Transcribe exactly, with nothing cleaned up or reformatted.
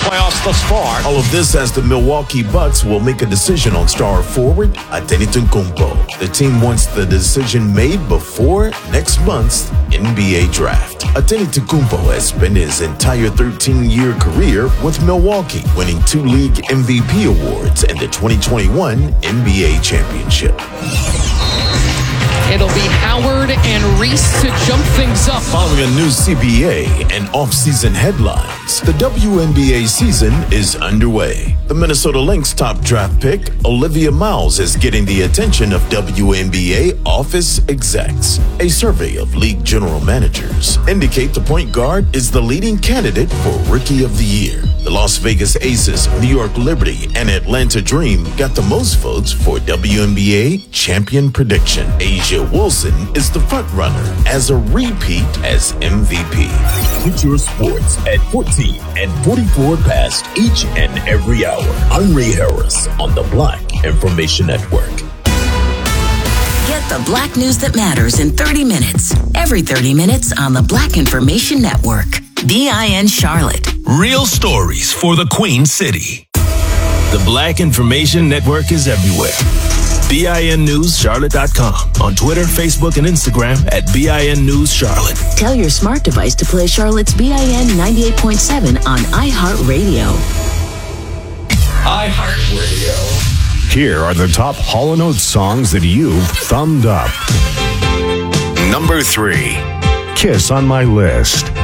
playoffs thus far. All of this as the Milwaukee Bucks will make a decision on star forward Antetokounmpo. The team wants the decision made before next month's N B A draft. Antetokounmpo has spent his entire thirteen-year career with Milwaukee, winning two league M V P awards and the twenty twenty-one N B A championship. It'll be Howard and Reese to jump things up. Following a new C B A and off-season headlines, the W N B A season is underway. The Minnesota Lynx top draft pick, Olivia Miles, is getting the attention of W N B A office execs. A survey of league general managers indicate the point guard is the leading candidate for Rookie of the Year. The Las Vegas Aces, New York Liberty, and Atlanta Dream got the most votes for W N B A champion prediction. Asia Wilson is the frontrunner as a repeat as M V P. Get your sports at fourteen and forty-four past each and every hour. I'm Ray Harris on the Black Information Network. Get the Black news that matters in thirty minutes. Every thirty minutes on the Black Information Network. B I N Charlotte. Real stories for the Queen City. The Black Information Network is everywhere. B I N News Charlotte dot com. On Twitter, Facebook, and Instagram at B I N News Charlotte. Tell your smart device to play Charlotte's B I N ninety-eight point seven on iHeartRadio. iHeartRadio. Here are the top Hall and Oates songs that you've thumbed up. Number three, Kiss on My List.